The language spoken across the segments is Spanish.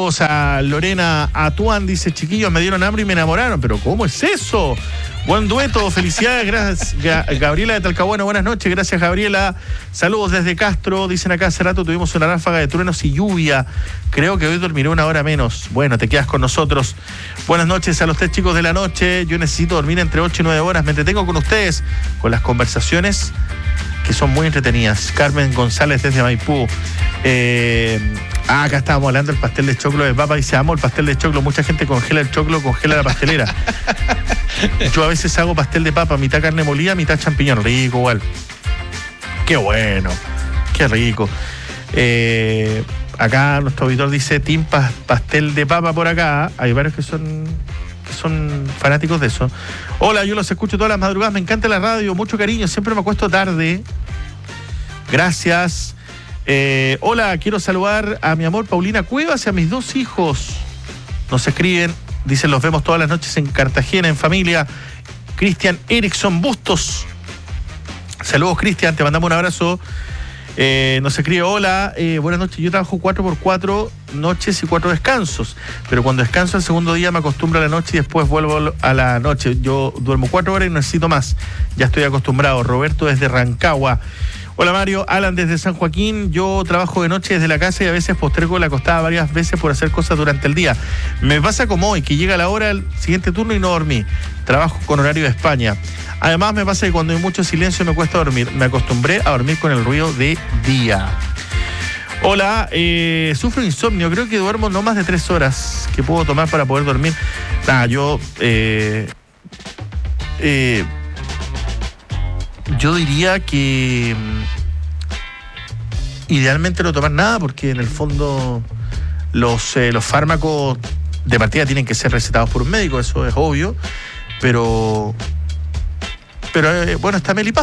Saludos a Lorena Atuán, dice, chiquillos, me dieron hambre y me enamoraron. ¿Pero cómo es eso? Buen dueto, felicidades, gracias. Gabriela de Talcahuano, buenas noches, gracias Gabriela. Saludos desde Castro, dicen acá hace rato tuvimos una ráfaga de truenos y lluvia. Creo que hoy dormiré una hora menos. Bueno, te quedas con nosotros. Buenas noches a los 3 chicos de la noche. Yo necesito dormir entre 8 y 9 horas. Me entretengo con ustedes, con las conversaciones que son muy entretenidas. Carmen González desde Maipú. Acá estábamos hablando del pastel de choclo de papa y se amo el pastel de choclo. Mucha gente congela el choclo, congela la pastelera. Yo a veces hago pastel de papa, mitad carne molida, mitad champiñón. Rico igual. Qué bueno, qué rico. Acá nuestro auditor dice team pastel de papa por acá. Hay varios que son fanáticos de eso. Hola, yo los escucho todas las madrugadas, me encanta la radio, mucho cariño, siempre me acuesto tarde. Gracias. Hola, quiero saludar a mi amor Paulina Cuevas y a mis 2 hijos. Nos escriben, dicen, los vemos todas las noches en Cartagena, en familia. Cristian Erickson Bustos. Saludos, Cristian, te mandamos un abrazo. Nos escribe, hola, buenas noches, yo trabajo 4x4 noches y 4 descansos, pero cuando descanso el segundo día me acostumbro a la noche y después vuelvo a la noche. Yo duermo 4 horas y necesito más, ya estoy acostumbrado. Roberto desde Rancagua. Hola Mario, Alan desde San Joaquín. Yo trabajo de noche desde la casa y a veces postergo la acostada varias veces por hacer cosas durante el día. Me pasa como hoy, que llega la hora del siguiente turno y no dormí. Trabajo con horario de España. Además me pasa que cuando hay mucho silencio me cuesta dormir. Me acostumbré a dormir con el ruido de día. Hola, sufro insomnio. Creo que duermo no más de 3 horas que puedo tomar para poder dormir. Yo diría que idealmente no tomar nada, porque en el fondo los fármacos de partida tienen que ser recetados por un médico, eso es obvio, pero bueno, está Melipaz.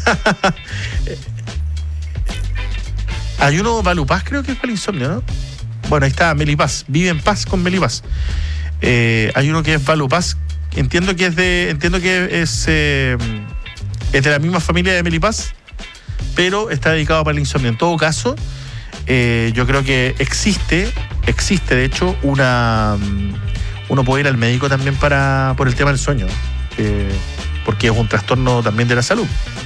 Hay uno, Valupaz, creo que es para el insomnio, ¿no? Bueno, ahí está Melipaz, vive en paz con Melipaz. Hay uno que es Valupaz, entiendo que es de la misma familia de Melipaz, pero está dedicado para el insomnio. En todo caso, yo creo que existe de hecho uno puede ir al médico también por el tema del sueño, porque es un trastorno también de la salud.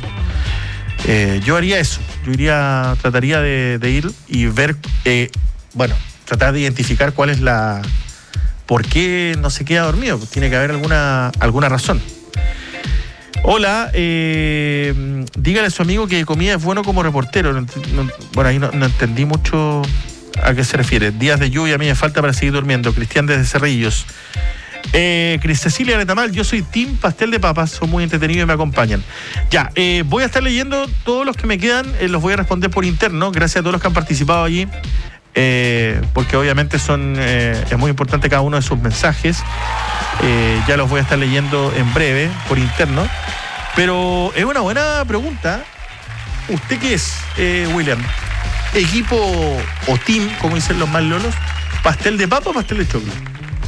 Yo haría eso, trataría de ir y ver, tratar de identificar cuál es por qué no se queda dormido. Tiene que haber alguna razón. Hola, dígale a su amigo que comida es bueno como reportero. Bueno, ahí no entendí mucho a qué se refiere. Días de lluvia a mí me falta para seguir durmiendo. Cristian desde Cerrillos. Cris Cecilia Retamal, yo soy team pastel de papas, son muy entretenidos y me acompañan. Ya, voy a estar leyendo todos los que me quedan, los voy a responder por interno, gracias a todos los que han participado allí, porque obviamente es muy importante cada uno de sus mensajes. Ya los voy a estar leyendo en breve por interno, pero es una buena pregunta. ¿Usted qué es, William? ¿Equipo o team, como dicen los más lolos? ¿Pastel de papa o pastel de choclo?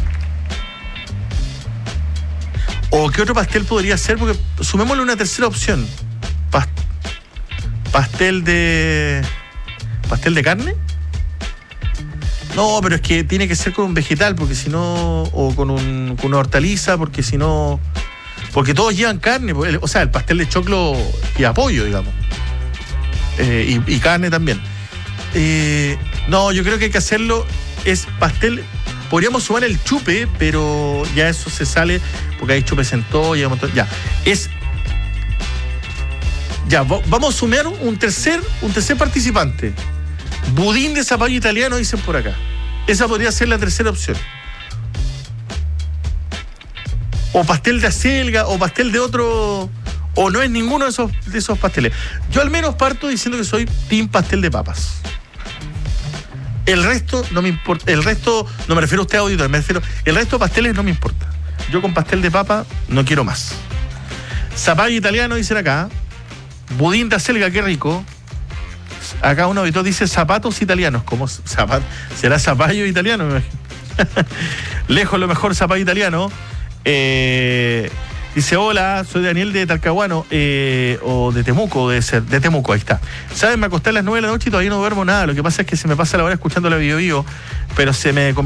¿O qué otro pastel podría ser? Porque sumémosle una tercera opción. ¿Pastel de carne? No, pero es que tiene que ser con un vegetal, porque si no, o con una hortaliza, porque si no, porque todos llevan carne, o sea, el pastel de choclo lleva pollo, digamos, y carne también. No, yo creo que hay que hacerlo, es pastel. Podríamos sumar el chupe, pero ya eso se sale, porque hay chupes en todo, y vamos a sumar un tercer participante. Budín de zapallo italiano, dicen por acá. Esa podría ser la tercera opción. O pastel de acelga, o pastel de otro, o no es ninguno de esos pasteles. Yo al menos parto diciendo que soy team pastel de papas. El resto no me importa. El resto, no me refiero a usted, auditor, el resto de pasteles no me importa. Yo con pastel de papa no quiero más. Zapallo italiano, dicen acá. Budín de acelga, qué rico. Acá un auditor dice zapatos italianos. ¿Cómo será zapallo italiano? Me imagino. Lejos lo mejor, zapallo italiano. Dice, hola, soy Daniel de Talcahuano, o de Temuco, debe ser, de Temuco, ahí está. ¿Saben? Me acosté a las 9 de la noche y todavía no duermo nada. Lo que pasa es que se me pasa la hora escuchando la Bio Bio, pero se me